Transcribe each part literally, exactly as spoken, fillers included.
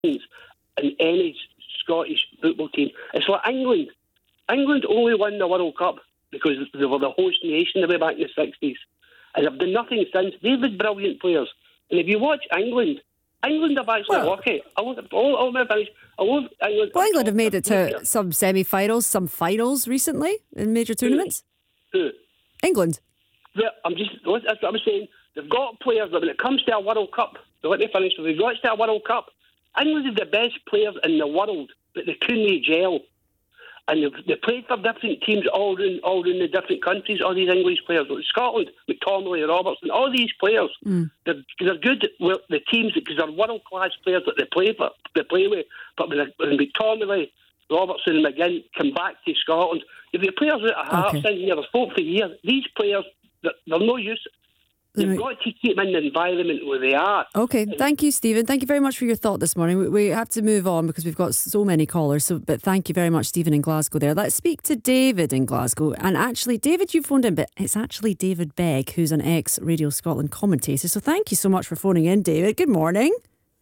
in any Scottish football team. It's like England. England only won the World Cup because they were the host nation way back in the sixties. And they've done nothing since. They've had brilliant players. And if you watch England, England have actually well, lucky. I love, all, all my finish. I love England. Well, England have made it to some semi-finals, some finals recently in major tournaments. Who? Who? England. Yeah, I'm just, that's what I'm saying. They've got players that when it comes to a World Cup, so let me finish. If they've got to a World Cup, England are the best players in the world, but they couldn't gel. And they've, they played for different teams all around, all around the different countries, all these English players. Like Scotland, McTominay, Robertson, all these players, mm. they're, they're good with the teams because they're world-class players that they play for, they play with. But when, when McTominay, Robertson and McGinn come back to Scotland, if the players out of Hearts okay. in here, they've fought for years, these players, they're, they're no use. You've got to keep them in the environment where they are. Okay, thank you, Stephen. Thank you very much for your thought this morning. We, we have to move on because we've got so many callers. So, but thank you very much, Stephen in Glasgow there. Let's speak to David in Glasgow. And actually, David, you phoned in, but it's actually David Begg, who's an ex-Radio Scotland commentator. So thank you so much for phoning in, David. Good morning.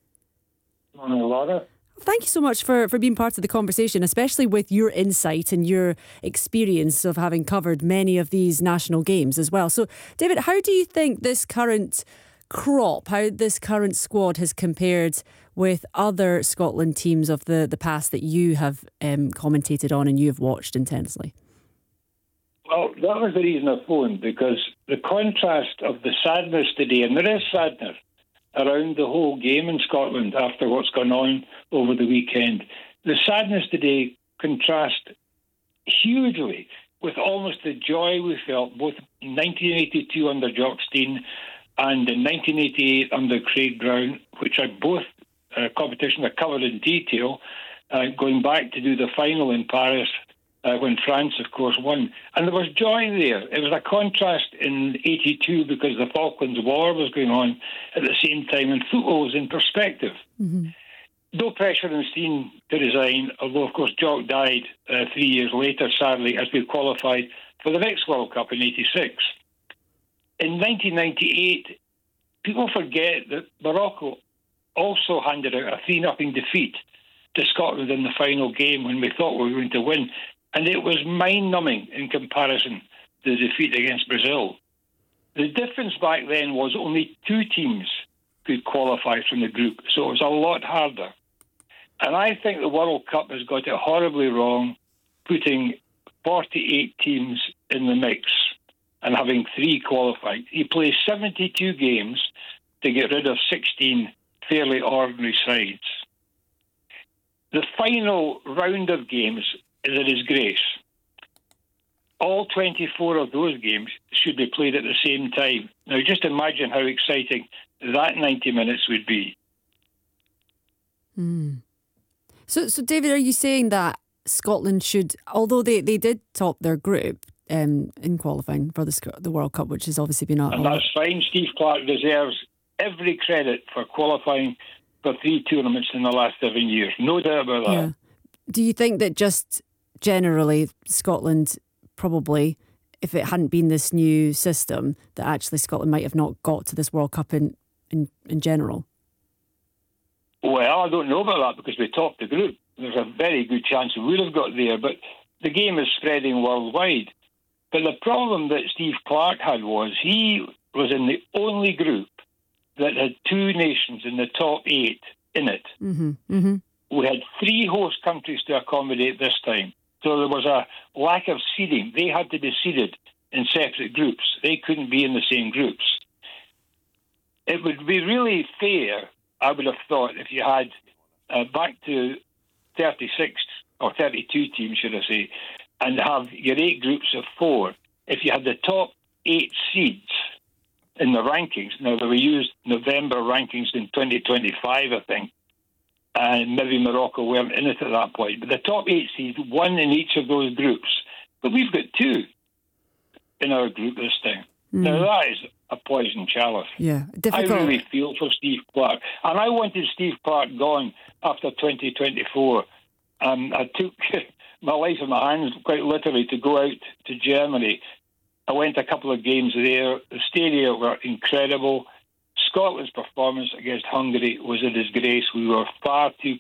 Morning, Laura. Thank you so much for, for being part of the conversation, especially with your insight and your experience of having covered many of these national games as well. So, David, how do you think this current crop, how this current squad has compared with other Scotland teams of the, the past that you have um, commentated on and you have watched intensely? Well, that was the reason I phoned, because the contrast of the sadness today, and there is sadness around the whole game in Scotland after what's gone on over the weekend. The sadness today contrasts hugely with almost the joy we felt both in nineteen eighty-two under Jock Stein and in nineteen eighty-eight under Craig Brown, which are both uh, competitions I covered in detail, uh, going back to do the final in Paris uh, when France, of course, won. And there was joy there. It was a contrast in eighty-two because the Falklands War was going on at the same time, and football was in perspective. Mm-hmm. No pressure on Stein to resign, although, of course, Jock died uh, three years later, sadly, as we qualified for the next World Cup in eighty-six. In nineteen ninety-eight, people forget that Morocco also handed out a three nothing defeat to Scotland in the final game when we thought we were going to win. And it was mind-numbing in comparison to the defeat against Brazil. The difference back then was only two teams could qualify from the group, so it was a lot harder. And I think the World Cup has got it horribly wrong, putting forty-eight teams in the mix and having three qualified. You play seventy-two games to get rid of sixteen fairly ordinary sides. The final round of games is a disgrace. All twenty-four of those games should be played at the same time. Now, just imagine how exciting that ninety minutes would be. Hmm. So, so David, are you saying that Scotland should, although they, they did top their group um, in qualifying for the the World Cup, which has obviously been a... And that's fine. Steve Clarke deserves every credit for qualifying for three tournaments in the last seven years. No doubt about that. Yeah. Do you think that just generally Scotland probably, if it hadn't been this new system, that actually Scotland might have not got to this World Cup in, in, in general? Well, I don't know about that because we topped the group. There's a very good chance we would have got there, but the game is spreading worldwide. But the problem that Steve Clarke had was he was in the only group that had two nations in the top eight in it. Mm-hmm. Mm-hmm. We had three host countries to accommodate this time. So there was a lack of seeding. They had to be seeded in separate groups. They couldn't be in the same groups. It would be really fair, I would have thought, if you had uh, back to thirty-six or thirty-two teams, should I say, and have your eight groups of four. If you had the top eight seeds in the rankings, now they were used November rankings in twenty twenty-five, I think, and maybe Morocco weren't in it at that point. But the top eight seeds, one in each of those groups. But we've got two in our group this time. Mm. Now, that is a poison chalice. Yeah, difficult. I really feel for Steve Clarke. And I wanted Steve Clarke gone after twenty twenty-four. Um, I took my life in my hands, quite literally, to go out to Germany. I went a couple of games there. The stadia were incredible. Scotland's performance against Hungary was a disgrace. We were far too